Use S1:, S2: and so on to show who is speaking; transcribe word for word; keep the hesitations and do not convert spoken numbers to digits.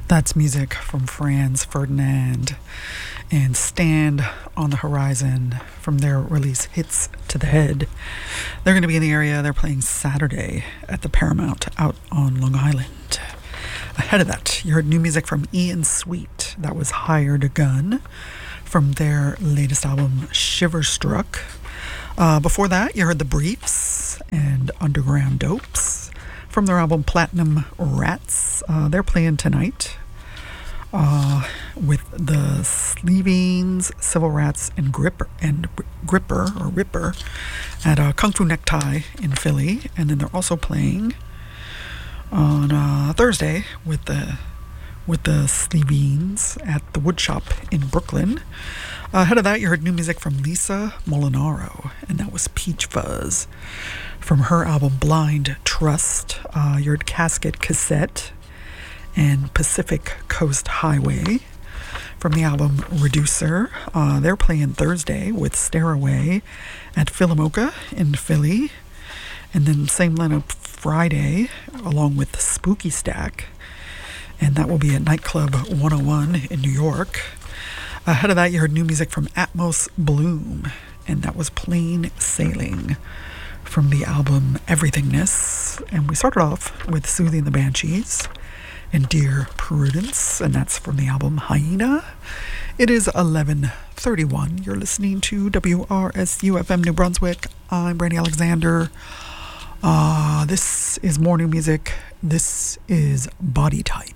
S1: That's music from Franz Ferdinand and Stand on the Horizon from their release Hits to the Head. They're going to be in the area. They're playing Saturday at the Paramount out on Long Island. Ahead of that, you heard new music from Ian Sweet. That was Hired a Gun from their latest album Shiverstruck. Uh, before that, you heard The Briefs and Underground Dopes from their album Platinum Rats. Uh, they're playing tonight uh, with the Sleevings, Civil Rats, and Gripper and Gripper or Ripper at uh, Kung Fu Necktie in Philly, and then they're also playing on uh, Thursday with the with the Sleevings at the Woodshop in Brooklyn. Uh, ahead of that, you heard new music from Lisa Molinaro, and that was Peach Fuzz from her album Blind Trust. Uh, you heard Casket Cassette and Pacific Coast Highway from the album Reducer. Uh, they're playing Thursday with Stairway at Philomoka in Philly, and then same lineup Friday along with Spooky Stack, and that will be at Nightclub one oh one in New York. Ahead of that, you heard new music from Atmos Bloom, and that was Plain Sailing from the album Everythingness. And we started off with Susie and the Banshees and Dear Prudence, and that's from the album Hyena. It is eleven thirty-one. You're listening to W R S U F M New Brunswick. I'm Brandy Alexander. Uh, this is morning music. This is Body Type.